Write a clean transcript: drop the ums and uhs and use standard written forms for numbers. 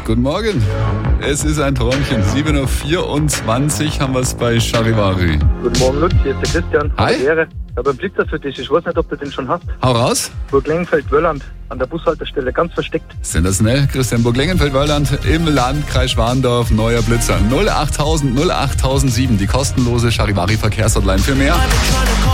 Guten Morgen. Es ist ein Träumchen. 7.24 Uhr haben wir es bei Charivari. Guten Morgen, Lutz, hier ist der Christian. Hi. Ehre. Ich habe einen Blitzer für dich. Ich weiß nicht, ob du den schon hast. Hau raus. Burg Lengenfeld-Wölland an der Bushaltestelle, ganz versteckt. Sensationell. Christian Burg Lengenfeld-Wölland im Landkreis Schwandorf. Neuer Blitzer. 08000 08007. Die kostenlose Charivari Verkehrshotline. Für mehr